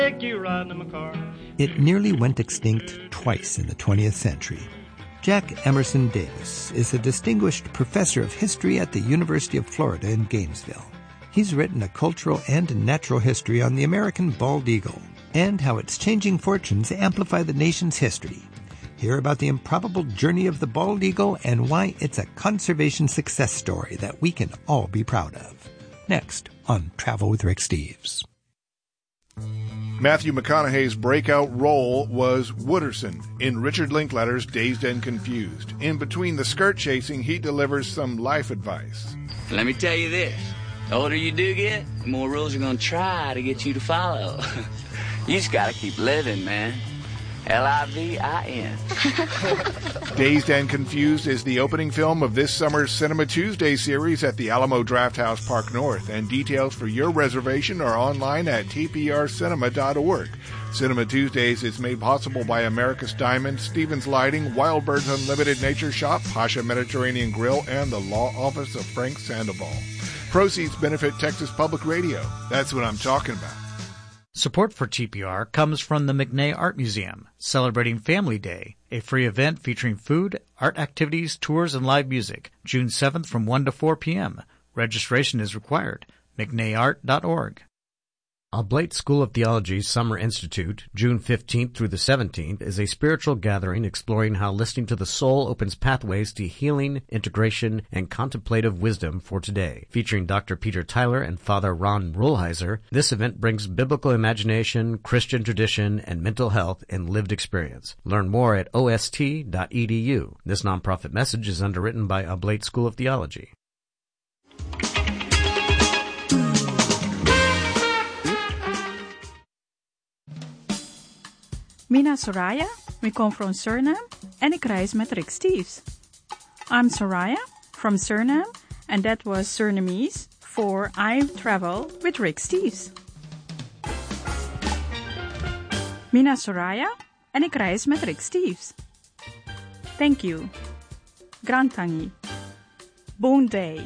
It nearly went extinct twice in the 20th century. Jack Emerson Davis is a distinguished professor of history at the University of Florida in Gainesville. He's written a cultural and natural history on the American bald eagle and how its changing fortunes amplify the nation's history. Hear about the improbable journey of the bald eagle and why it's a conservation success story that we can all be proud of. Next on Travel with Rick Steves. Matthew McConaughey's breakout role was Wooderson in Richard Linklater's Dazed and Confused. In between the skirt chasing, he delivers some life advice. Let me tell you this. The older you do get, the more rules are going to try to get you to follow. You just got to keep living, man. Livin. Dazed and Confused is the opening film of this summer's Cinema Tuesday series at the Alamo Drafthouse Park North, and details for your reservation are online at tprcinema.org. Cinema Tuesdays is made possible by America's Diamond, Stevens Lighting, Wild Birds Unlimited Nature Shop, Pasha Mediterranean Grill, and the Law Office of Frank Sandoval. Proceeds benefit Texas Public Radio. That's what I'm talking about. Support for TPR comes from the McNay Art Museum, celebrating Family Day, a free event featuring food, art activities, tours, and live music, June 7th from 1 to 4 p.m. Registration is required. McNayArt.org. Oblate School of Theology's Summer Institute, June 15th through the 17th, is a spiritual gathering exploring how listening to the soul opens pathways to healing, integration, and contemplative wisdom for today. Featuring Dr. Peter Tyler and Father Ron Rolheiser, this event brings biblical imagination, Christian tradition, and mental health in lived experience. Learn more at ost.edu. This nonprofit message is underwritten by Oblate School of Theology. Mina Soraya, we come from Suriname, and ik reis met Rick Steves. I'm Soraya from Suriname, and that was Surinamese for I travel with Rick Steves. Mina Soraya, en ik reis met Rick Steves. Thank you. Grantangi. Bon day.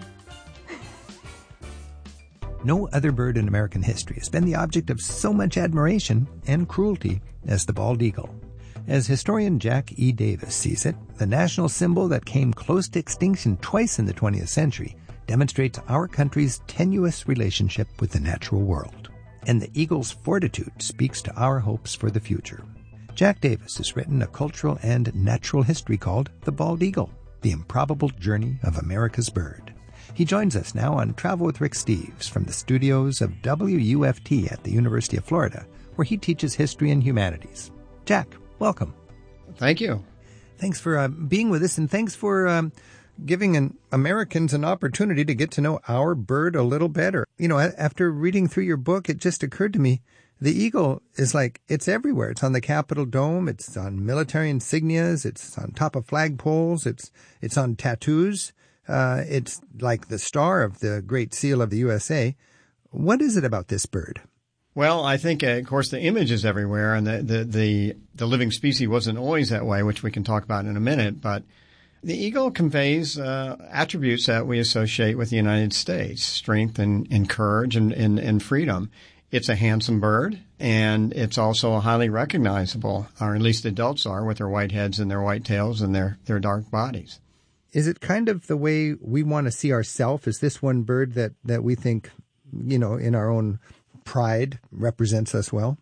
No other bird in American history has been the object of so much admiration and cruelty as the bald eagle. As historian Jack E. Davis sees it, the national symbol that came close to extinction twice in the 20th century demonstrates our country's tenuous relationship with the natural world. And the eagle's fortitude speaks to our hopes for the future. Jack Davis has written a cultural and natural history called The Bald Eagle, The Improbable Journey of America's Bird. He joins us now on Travel with Rick Steves from the studios of WUFT at the University of Florida, where he teaches history and humanities. Jack, welcome. Thank you. Thanks for being with us, and thanks for giving Americans an opportunity to get to know our bird a little better. You know, after reading through your book, it just occurred to me, the eagle is like, it's everywhere. It's on the Capitol Dome. It's on military insignias. It's on top of flagpoles. It's on tattoos. It's like the star of the Great Seal of the USA. What is it about this bird? Well, I think, of course, the image is everywhere, and the living species wasn't always that way, which we can talk about in a minute. But the eagle conveys attributes that we associate with the United States: strength and courage and freedom. It's a handsome bird, and it's also highly recognizable, or at least adults are, with their white heads and their white tails and their dark bodies. Is it kind of the way we want to see ourselves? Is this one bird that we think, you know, in our own pride represents us well?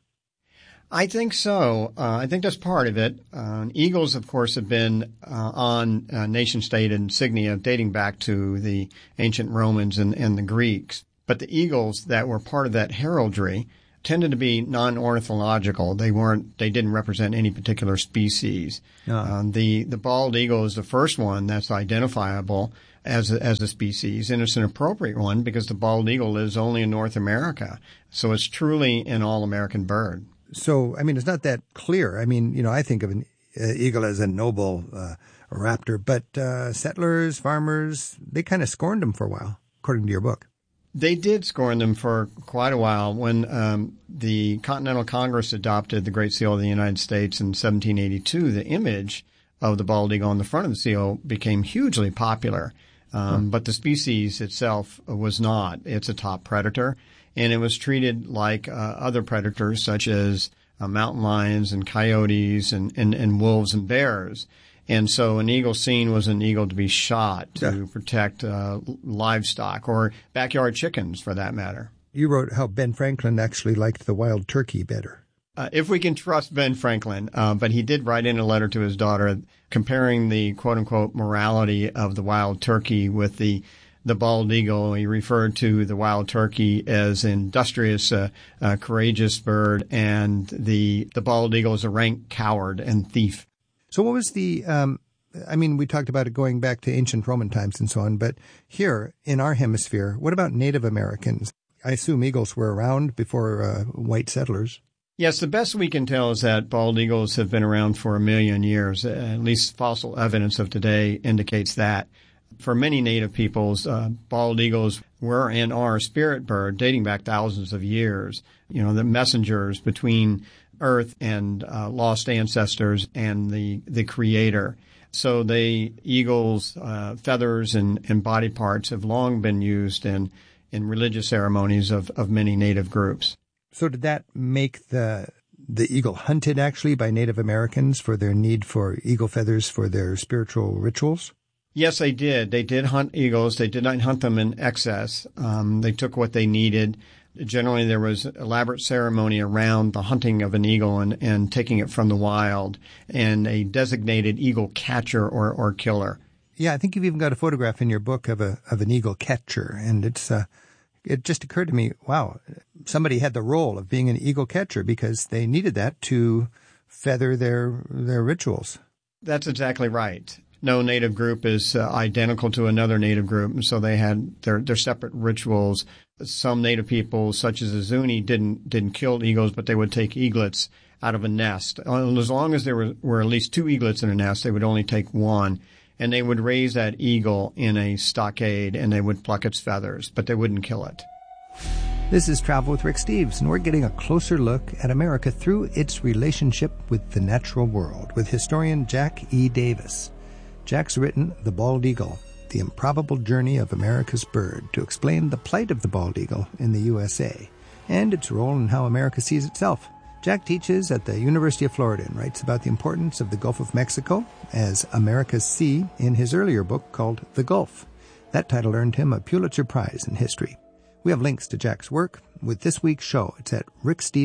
I think so. I think that's part of it. Eagles, of course, have been on nation-state insignia dating back to the ancient Romans and the Greeks. But the eagles that were part of that heraldry tended to be non-ornithological. They didn't represent any particular species. No. The bald eagle is the first one that's identifiable as a species, and it's an appropriate one because the bald eagle lives only in North America. So it's truly an all-American bird. So, I mean, it's not that clear. I mean, you know, I think of an eagle as a noble raptor, but settlers, farmers, they kind of scorned them for a while, according to your book. They did scorn them for quite a while. When the Continental Congress adopted the Great Seal of the United States in 1782, the image of the bald eagle on the front of the seal became hugely popular. But the species itself was not. It's a top predator. and it was treated like other predators such as mountain lions and coyotes and wolves and bears. And so an eagle seen was an eagle to be shot to protect livestock or backyard chickens, for that matter. You wrote how Ben Franklin actually liked the wild turkey better. If we can trust Ben Franklin, but he did write in a letter to his daughter comparing the quote-unquote morality of the wild turkey with the bald eagle. He referred to the wild turkey as industrious, courageous bird, and the bald eagle as a rank coward and thief. So what was we talked about it going back to ancient Roman times and so on, but here in our hemisphere, what about Native Americans? I assume eagles were around before white settlers. Yes, the best we can tell is that bald eagles have been around for 1 million years. At least fossil evidence of today indicates that. For many native peoples, bald eagles were and are a spirit bird dating back thousands of years. The messengers between Earth and lost ancestors and the Creator. So the eagle's feathers and body parts have long been used in religious ceremonies of many native groups. So did that make the eagle hunted actually by Native Americans for their need for eagle feathers for their spiritual rituals? Yes, they did. They did hunt eagles. They did not hunt them in excess. They took what they needed. Generally, there was elaborate ceremony around the hunting of an eagle and taking it from the wild, and a designated eagle catcher or killer. Yeah, I think you've even got a photograph in your book of an eagle catcher, and it just occurred to me, wow, somebody had the role of being an eagle catcher because they needed that to feather their rituals. That's exactly right. No native group is identical to another native group, and so they had their separate rituals. Some native people, such as the Zuni, didn't kill eagles, but they would take eaglets out of a nest. As long as there were at least 2 eaglets in a nest, they would only take one, and they would raise that eagle in a stockade, and they would pluck its feathers, but they wouldn't kill it. This is Travel with Rick Steves, and we're getting a closer look at America through its relationship with the natural world with historian Jack E. Davis. Jack's written The Bald Eagle, The Improbable Journey of America's Bird, to explain the plight of the bald eagle in the USA and its role in how America sees itself. Jack teaches at the University of Florida and writes about the importance of the Gulf of Mexico as America's sea in his earlier book called The Gulf. That title earned him a Pulitzer Prize in history. We have links to Jack's work with this week's show. It's at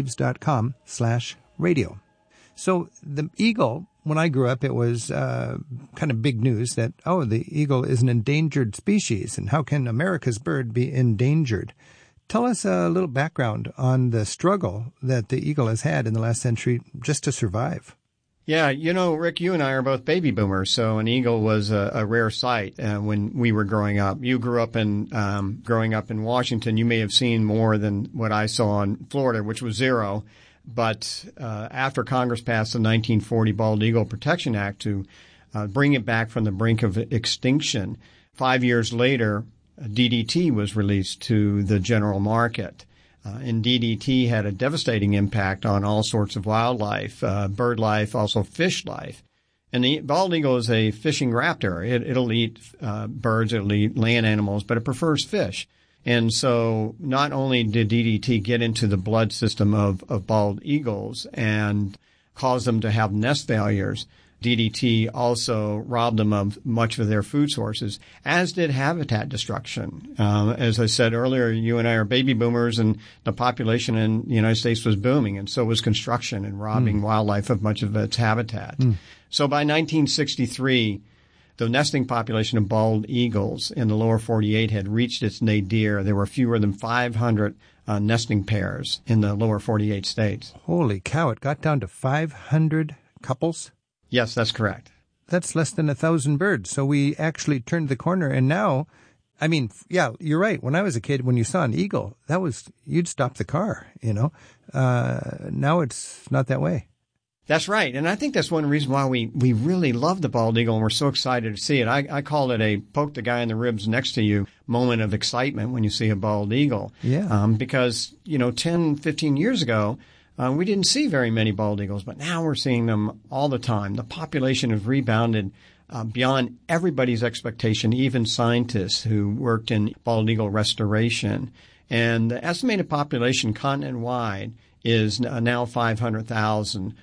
ricksteves.com/radio. So the eagle, when I grew up, it was kind of big news that, the eagle is an endangered species, and how can America's bird be endangered? Tell us a little background on the struggle that the eagle has had in the last century just to survive. Yeah, Rick, you and I are both baby boomers, so an eagle was a rare sight when we were growing up. You grew up growing up in Washington. You may have seen more than what I saw in Florida, which was 0. But after Congress passed the 1940 Bald Eagle Protection Act to bring it back from the brink of extinction, 5 years later, DDT was released to the general market. And DDT had a devastating impact on all sorts of wildlife, bird life, also fish life. And the bald eagle is a fishing raptor. It'll eat birds, it'll eat land animals, but it prefers fish. And so not only did DDT get into the blood system of bald eagles and cause them to have nest failures, DDT also robbed them of much of their food sources, as did habitat destruction. As I said earlier, you and I are baby boomers, and the population in the United States was booming, and so was construction and robbing wildlife of much of its habitat. So by 1963, the nesting population of bald eagles in the lower 48 had reached its nadir. There were fewer than 500 nesting pairs in the lower 48 states. Holy cow, it got down to 500 couples? Yes, that's correct. That's less than 1,000 birds. So we actually turned the corner, and now, you're right. When I was a kid, when you saw an eagle, you'd stop the car, Now it's not that way. That's right. And I think that's one reason why we really love the bald eagle and we're so excited to see it. I call it a poke the guy in the ribs next to you moment of excitement when you see a bald eagle. Yeah. Because, 10, 15 years ago, we didn't see very many bald eagles, but now we're seeing them all the time. The population has rebounded beyond everybody's expectation, even scientists who worked in bald eagle restoration. And the estimated population continent-wide is now 500,000,